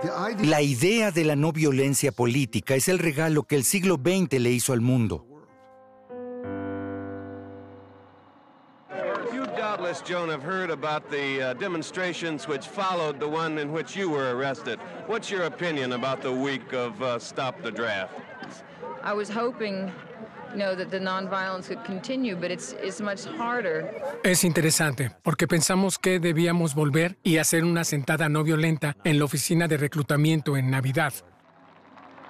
La idea de la no violencia política es el regalo que el siglo XX le hizo al mundo. You doubtless, Joan, have heard about the demonstrations which followed the one in which you were arrested. What's your opinion about the week of Stop the Draft? I was hoping, that the nonviolence could continue, but it's much harder. Es interesante, porque pensamos que debíamos volver y hacer una sentada no violenta en la oficina de reclutamiento en Navidad.